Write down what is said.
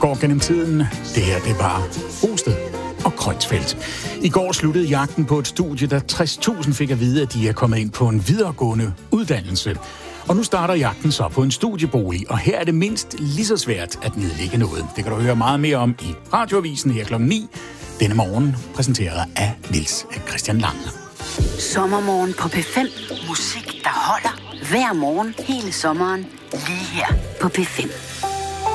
går gennem tiden. Det her, det var Osted og Krønsfeldt. I går sluttede jagten på et studie, der 60.000 fik at vide, at de er kommet ind på en videregående uddannelse. Og nu starter jagten så på en studiebolig, og her er det mindst lige så svært at nedlægge noget. Det kan du høre meget mere om i Radioavisen her kl. 9. Denne morgen præsenteret af Niels Christian Lange. Sommermorgen på P5. Musik, der holder hver morgen hele sommeren lige her på P5.